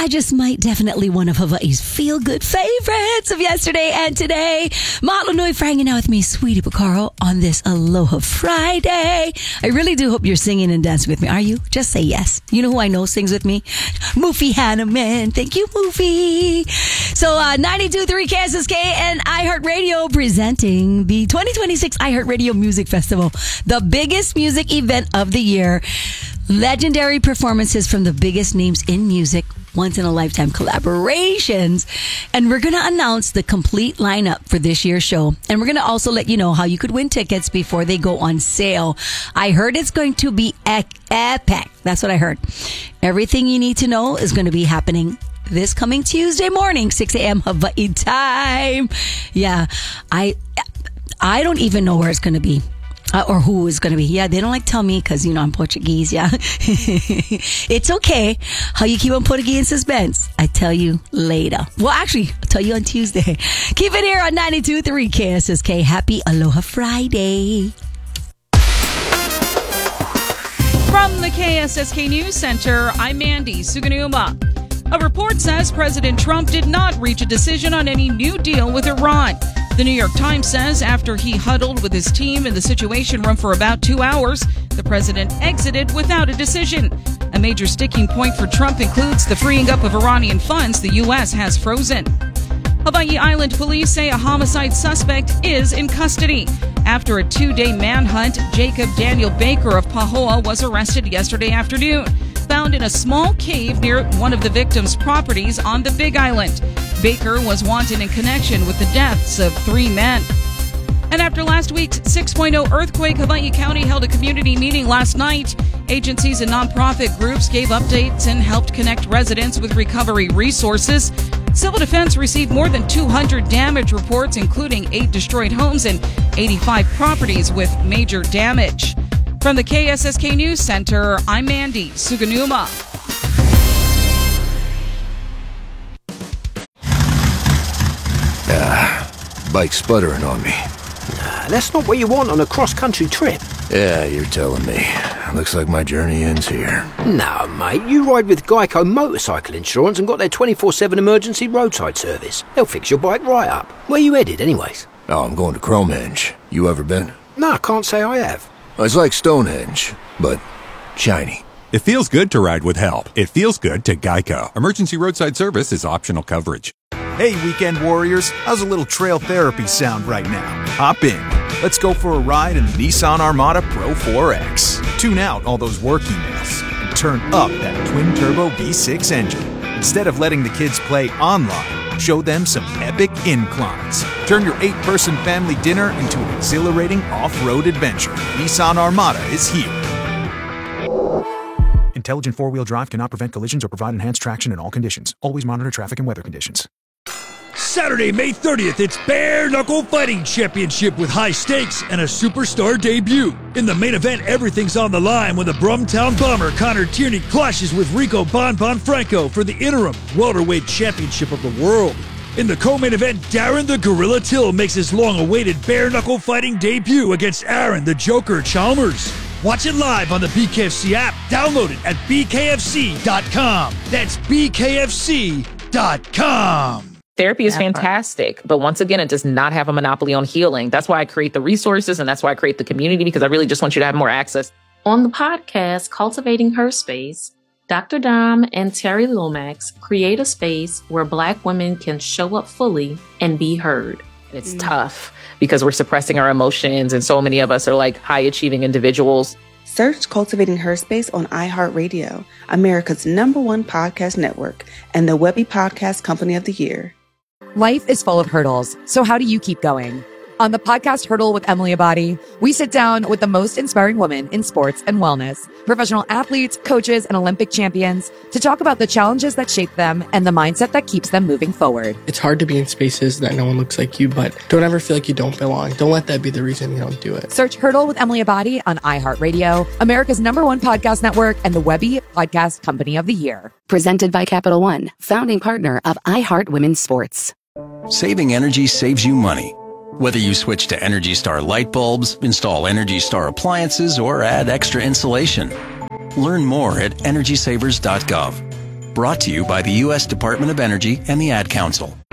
I just might definitely one of Hawaii's feel-good favorites of yesterday and today. Mahalo nui for hanging out with me, Sweetie Picaro, on this Aloha Friday. I really do hope you're singing and dancing with me. Are you? Just say yes. You know who I know sings with me? Mufi Hanneman. Thank you, Mufi. So, 92.3 KSSK and iHeartRadio presenting the 2026 iHeartRadio Music Festival, the biggest music event of the year. Legendary performances from the biggest names in music, once-in-a-lifetime collaborations. And we're going to announce the complete lineup for this year's show. And we're going to also let you know how you could win tickets before they go on sale. I heard it's going to be epic. That's what I heard. Everything you need to know is going to be happening this coming Tuesday morning, 6 a.m. Hawaii time. Yeah, I don't even know where it's going to be. Or who is going to be. Yeah, they don't like tell me because, I'm Portuguese, yeah. It's okay. How you keep on putting in suspense, I tell you later. Well, actually, I'll tell you on Tuesday. Keep it here on 92.3 KSSK. Happy Aloha Friday. From the KSSK News Center, I'm Mandy Suganuma. A report says President Trump did not reach a decision on any new deal with Iran. The New York Times says after he huddled with his team in the Situation Room for about 2 hours, the president exited without a decision. A major sticking point for Trump includes the freeing up of Iranian funds the U.S. has frozen. Hawaii Island police say a homicide suspect is in custody. After a 2-day manhunt, Jacob Daniel Baker of Pahoa was arrested yesterday afternoon, found in a small cave near one of the victim's properties on the Big Island. Baker was wanted in connection with the deaths of 3 men. And after last week's 6.0 earthquake, Hawaii County held a community meeting last night. Agencies and nonprofit groups gave updates and helped connect residents with recovery resources. Civil Defense received more than 200 damage reports, including 8 destroyed homes and 85 properties with major damage. From the KSSK News Center, I'm Mandy Suganuma. Bike sputtering on me. Nah, that's not what you want on a cross-country trip. Yeah, you're telling me. Looks like my journey ends here. No, mate, you ride with Geico Motorcycle Insurance and got their 24/7 emergency roadside service. They'll fix your bike right up. Where you headed, anyways? Oh, I'm going to Cromenge. You ever been? No, I can't say I have. It's like Stonehenge, but shiny. It feels good to ride with help. It feels good to Geico. Emergency roadside service is optional coverage. Hey, weekend warriors, how's a little trail therapy sound right now? Hop in. Let's go for a ride in the Nissan Armada Pro 4X. Tune out all those work emails and turn up that twin-turbo V6 engine. Instead of letting the kids play online, show them some epic inclines. Turn your 8-person family dinner into an exhilarating off-road adventure. Nissan Armada is here. Intelligent four-wheel drive cannot prevent collisions or provide enhanced traction in all conditions. Always monitor traffic and weather conditions. Saturday, May 30th, it's Bare Knuckle Fighting Championship with high stakes and a superstar debut. In the main event, everything's on the line when the Brumtown Bomber Connor Tierney clashes with Rico Bon Franco for the interim welterweight championship of the world. In the co-main event, Darren the Gorilla Till makes his long-awaited bare knuckle fighting debut against Aaron the Joker Chalmers. Watch it live on the BKFC app. Download it at bkfc.com. That's bkfc.com. Therapy is fantastic, but once again, it does not have a monopoly on healing. That's why I create the resources and that's why I create the community, because I really just want you to have more access. On the podcast, Cultivating Her Space, Dr. Dom and Terry Lomax create a space where Black women can show up fully and be heard. It's tough because we're suppressing our emotions, and so many of us are like high-achieving individuals. Search Cultivating Her Space on iHeartRadio, America's #1 podcast network, and the Webby Podcast Company of the Year. Life is full of hurdles, so how do you keep going? On the podcast Hurdle with Emily Abadi, we sit down with the most inspiring women in sports and wellness, professional athletes, coaches, and Olympic champions to talk about the challenges that shape them and the mindset that keeps them moving forward. It's hard to be in spaces that no one looks like you, but don't ever feel like you don't belong. Don't let that be the reason you don't do it. Search Hurdle with Emily Abadi on iHeartRadio, America's #1 podcast network, and the Webby Podcast Company of the Year. Presented by Capital One, founding partner of iHeart Women's Sports. Saving energy saves you money. Whether you switch to Energy Star light bulbs, install Energy Star appliances, or add extra insulation. Learn more at EnergySavers.gov. Brought to you by the U.S. Department of Energy and the Ad Council.